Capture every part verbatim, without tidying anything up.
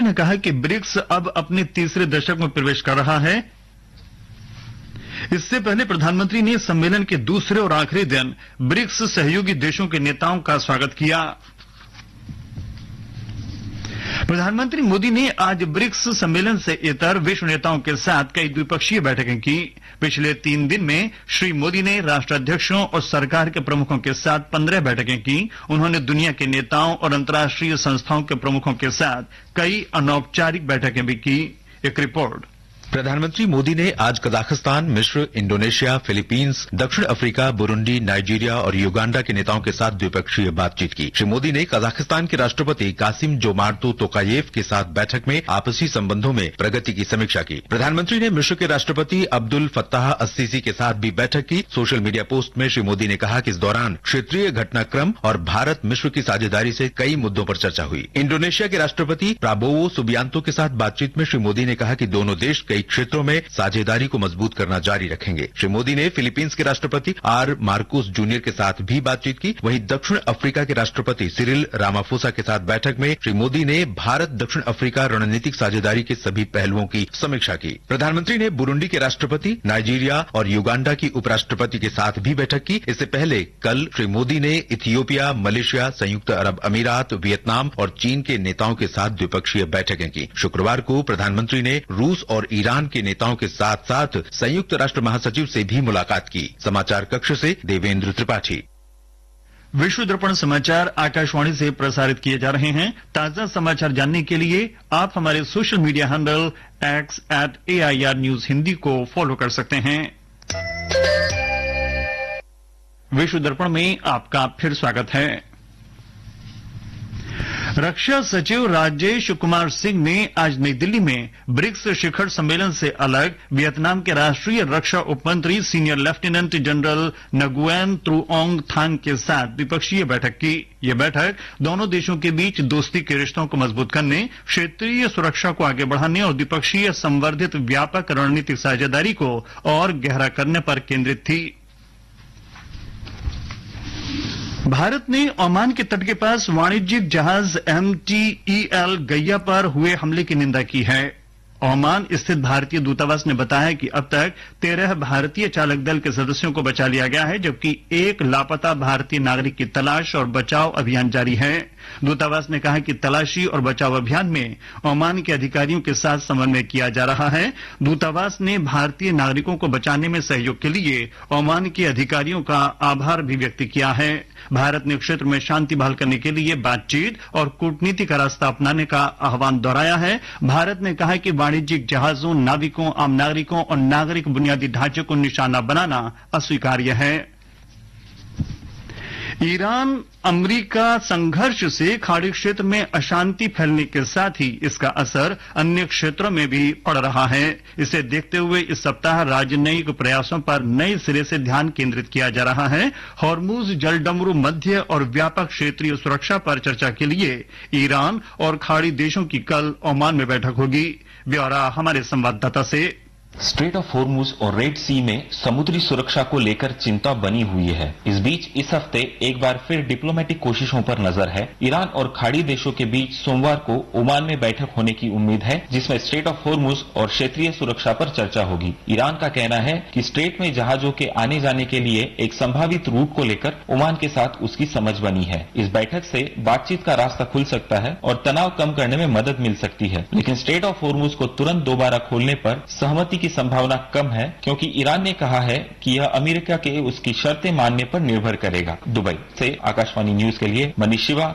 ने कहा कि ब्रिक्स अब अपने तीसरे दशक में प्रवेश कर रहा है। इससे पहले प्रधानमंत्री ने सम्मेलन के दूसरे और आखिरी दिन ब्रिक्स सहयोगी देशों के नेताओं का स्वागत किया। प्रधानमंत्री मोदी ने आज ब्रिक्स सम्मेलन से इतर विश्व नेताओं के साथ कई द्विपक्षीय बैठकें की। पिछले तीन दिन में श्री मोदी ने राष्ट्राध्यक्षों और सरकार के प्रमुखों के साथ पंद्रह बैठकें की। उन्होंने दुनिया के नेताओं और अंतर्राष्ट्रीय संस्थाओं के प्रमुखों के साथ कई अनौपचारिक बैठकें भी की। एक रिपोर्ट। प्रधानमंत्री मोदी ने आज कजाकिस्तान, मिस्र, इंडोनेशिया, फिलीपींस, दक्षिण अफ्रीका, बुरुंडी, नाइजीरिया और युगांडा के नेताओं के साथ द्विपक्षीय बातचीत की। श्री मोदी ने कजाकिस्तान के राष्ट्रपति कासिम जोमार्तो तोकायेव के साथ बैठक में आपसी संबंधों में प्रगति की समीक्षा की। प्रधानमंत्री ने मिस्र के राष्ट्रपति अब्दुल फत्ताह अस्सीसी के साथ भी बैठक की। सोशल मीडिया पोस्ट में श्री मोदी ने कहा कि इस दौरान क्षेत्रीय घटनाक्रम और भारत मिस्र की साझेदारी से कई मुद्दों पर चर्चा हुई। इंडोनेशिया के राष्ट्रपति प्राबोवो सुबियांतो के साथ बातचीत में श्री मोदी ने कहा कि दोनों देश कई क्षेत्रों में साझेदारी को मजबूत करना जारी रखेंगे। श्री मोदी ने फिलीपींस के राष्ट्रपति आर मार्कोस जूनियर के साथ भी बातचीत की। वहीं दक्षिण अफ्रीका के राष्ट्रपति सिरिल रामाफोसा के साथ बैठक में श्री मोदी ने भारत दक्षिण अफ्रीका रणनीतिक साझेदारी के सभी पहलुओं की समीक्षा की। प्रधानमंत्री ने बुरुंडी के राष्ट्रपति, नाइजीरिया और युगांडा की उपराष्ट्रपति के साथ भी बैठक की। इससे पहले कल श्री मोदी ने इथियोपिया, मलेशिया, संयुक्त अरब अमीरात, वियतनाम और चीन के नेताओं के साथ द्विपक्षीय बैठकें की। शुक्रवार को प्रधानमंत्री ने रूस और ईरान के नेताओं के साथ साथ संयुक्त राष्ट्र महासचिव से भी मुलाकात की। समाचार कक्ष से देवेंद्र त्रिपाठी। विश्व दर्पण समाचार आकाशवाणी से प्रसारित किए जा रहे हैं। ताजा समाचार जानने के लिए आप हमारे social media handle x eight A I R news Hindi को फॉलो कर सकते हैं। विश्व दर्पण में आपका फिर स्वागत है। रक्षा सचिव राजेश कुमार सिंह ने आज नई दिल्ली में ब्रिक्स शिखर सम्मेलन से अलग वियतनाम के राष्ट्रीय रक्षा उपमंत्री सीनियर लेफ्टिनेंट जनरल नगुएन त्रुओंग थांग के साथ द्विपक्षीय बैठक की। यह बैठक दोनों देशों के बीच दोस्ती के रिश्तों को मजबूत करने, क्षेत्रीय सुरक्षा को आगे बढ़ाने और द्विपक्षीय संवर्धित व्यापक रणनीतिक साझेदारी को और गहरा करने पर केंद्रित थी। भारत ने ओमान के तट के पास वाणिज्यिक जहाज एम टी ई एल गैया पर हुए हमले की निंदा की है। ओमान स्थित भारतीय दूतावास ने बताया कि अब तक तेरह भारतीय चालक दल के सदस्यों को बचा लिया गया है, जबकि एक लापता भारतीय नागरिक की तलाश और बचाव अभियान जारी है। दूतावास ने कहा कि तलाशी और बचाव अभियान में ओमान के अधिकारियों के साथ समन्वय किया जा रहा है। दूतावास ने भारतीय नागरिकों को बचाने में सहयोग के लिए ओमान के अधिकारियों का आभार भी व्यक्त किया है। भारत ने क्षेत्र में शांति बहाल करने के लिए बातचीत और कूटनीति का रास्ता अपनाने का आह्वान दोहराया है। भारत ने कहा कि वाणिज्यिक जहाजों, नाविकों, आम नागरिकों और नागरिक बुनियादी ढांचे को निशाना बनाना अस्वीकार्य है। ईरान अमेरिका संघर्ष से खाड़ी क्षेत्र में अशांति फैलने के साथ ही इसका असर अन्य क्षेत्रों में भी पड़ रहा है। इसे देखते हुए इस सप्ताह राजनयिक प्रयासों पर नए सिरे से ध्यान केंद्रित किया जा रहा है। हॉर्मुज जलडमरू मध्य और व्यापक क्षेत्रीय सुरक्षा पर चर्चा के लिए ईरान और खाड़ी देशों की कल ओमान में बैठक होगी। ब्यौरा हमारे संवाददाता से। स्ट्रेट ऑफ हॉर्मुज और रेड सी में समुद्री सुरक्षा को लेकर चिंता बनी हुई है। इस बीच इस हफ्ते एक बार फिर डिप्लोमेटिक कोशिशों पर नजर है। ईरान और खाड़ी देशों के बीच सोमवार को ओमान में बैठक होने की उम्मीद है, जिसमें स्ट्रेट ऑफ हॉर्मुज और क्षेत्रीय सुरक्षा पर चर्चा होगी। ईरान का कहना है कि स्ट्रेट में जहाजों के आने जाने के लिए एक संभावित रूट को लेकर ओमान के साथ उसकी समझ बनी है। इस बैठक से बातचीत का रास्ता खुल सकता है और तनाव कम करने में मदद मिल सकती है, लेकिन स्ट्रेट ऑफ हॉर्मुज को तुरंत दोबारा खोलने पर सहमति की संभावना कम है, क्योंकि ईरान ने कहा है कि यह अमेरिका के उसकी शर्तें मानने पर निर्भर करेगा। दुबई से आकाशवाणी न्यूज के लिए मनीष शिवा।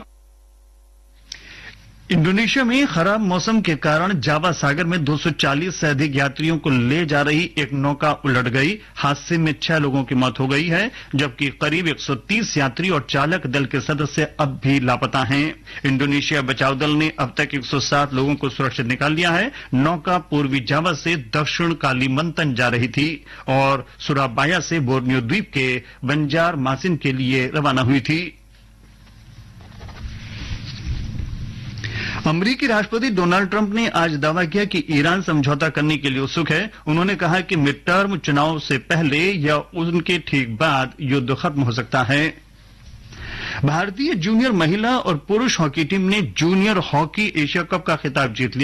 इंडोनेशिया में खराब मौसम के कारण जावा सागर में दो सौ चालीस से अधिक यात्रियों को ले जा रही एक नौका उलट गई। हादसे में छह लोगों की मौत हो गई है, जबकि करीब एक सौ तीस यात्री और चालक दल के सदस्य अब भी लापता हैं। इंडोनेशिया बचाव दल ने अब तक एक सौ सात लोगों को सुरक्षित निकाल लिया है। नौका पूर्वी जावा से दक्षिण कालीमंतन जा रही थी और सुराबाया से बोर्नियो द्वीप के बंजार मासिन के लिए रवाना हुई थी। अमेरिकी राष्ट्रपति डोनाल्ड ट्रंप ने आज दावा किया कि ईरान समझौता करने के लिए उत्सुक है। उन्होंने कहा कि मिड टर्म चुनाव से पहले या उनके ठीक बाद युद्ध खत्म हो सकता है। भारतीय जूनियर महिला और पुरुष हॉकी टीम ने जूनियर हॉकी एशिया कप का खिताब जीत लिया।